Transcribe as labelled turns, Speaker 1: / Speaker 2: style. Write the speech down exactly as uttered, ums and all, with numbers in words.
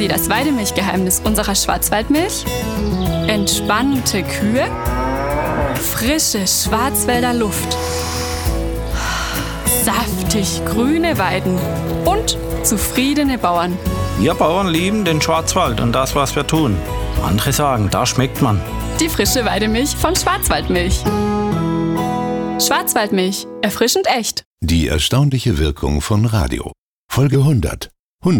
Speaker 1: Sie das Weidemilchgeheimnis unserer Schwarzwaldmilch? Entspannte Kühe? Frische Schwarzwälder Luft? Saftig grüne Weiden und zufriedene Bauern.
Speaker 2: Wir Bauern lieben den Schwarzwald und das, was wir tun. Andere sagen, da schmeckt man.
Speaker 1: Die frische Weidemilch von Schwarzwaldmilch. Schwarzwaldmilch, erfrischend echt.
Speaker 3: Die erstaunliche Wirkung von Radio. Folge hundert.